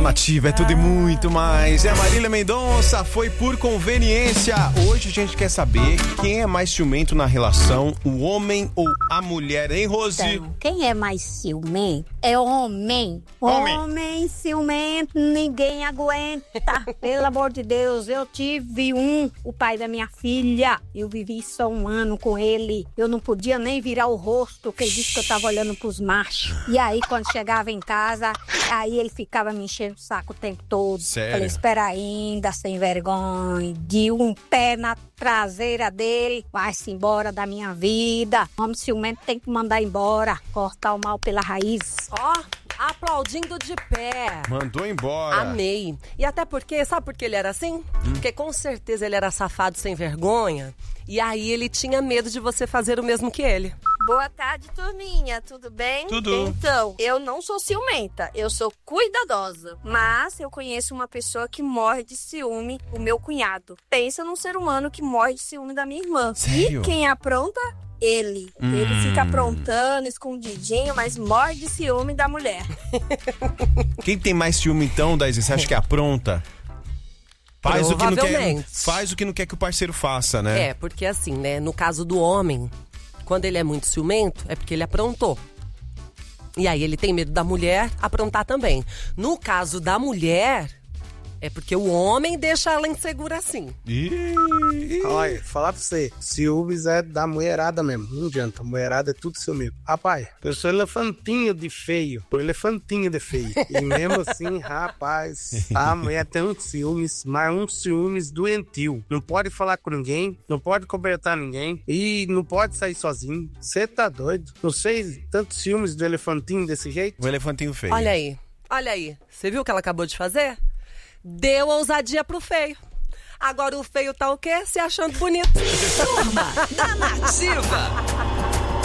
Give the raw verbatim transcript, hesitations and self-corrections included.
A Nativa é tudo e muito mais. É a Marília Mendonça, foi por conveniência. Hoje a gente quer saber quem é mais ciumento na relação, o homem ou a mulher, hein, Rose? Então, quem é mais ciumento é homem. Homem. Homem ciumento, ninguém aguenta. Pelo amor de Deus, eu tive um, o pai da minha filha. Eu vivi só um ano com ele. Eu não podia nem virar o rosto, porque ele disse que eu tava olhando pros machos. E aí, quando chegava em casa, aí ele ficava me enchendo o saco o tempo todo. Sério? Falei, espera ainda, sem vergonha. De um pé na traseira dele, vai-se embora da minha vida. Homem ciumento tem que mandar embora, cortar o mal pela raiz. Ó, aplaudindo de pé. Mandou embora. Amei. E até porque, sabe por que ele era assim? Hum. Porque com certeza ele era safado sem vergonha. E aí ele tinha medo de você fazer o mesmo que ele. Boa tarde, turminha. Tudo bem? Tudo. Então, eu não sou ciumenta, eu sou cuidadosa. Mas eu conheço uma pessoa que morre de ciúme, o meu cunhado. Pensa num ser humano que morre de ciúme da minha irmã. Sério? E quem apronta? Ele. Hum. Ele fica aprontando, escondidinho, mas morre de ciúme da mulher. Quem tem mais ciúme então, Daisy? Você acha que é apronta? Faz o que não quer, Provavelmente. faz o que não quer que o parceiro faça, né? É, porque assim, né, no caso do homem, quando ele é muito ciumento, é porque ele aprontou. E aí ele tem medo da mulher aprontar também. No caso da mulher, é porque o homem deixa ela insegura assim. Ih. Olha, falar pra você, ciúmes é da mulherada mesmo, não adianta, a mulherada é tudo ciúme. Rapaz, eu sou elefantinho de feio, sou elefantinho de feio. E mesmo assim, rapaz, a mulher tem uns ciúmes, mas uns ciúmes doentio. Não pode falar com ninguém, não pode comentar ninguém e não pode sair sozinho. Você tá doido? Não sei, tantos ciúmes do elefantinho desse jeito. O elefantinho feio. Olha aí, olha aí. Você viu o que ela acabou de fazer? Deu ousadia pro feio. Agora o feio tá o quê? Se achando bonito. Turma da Nativa.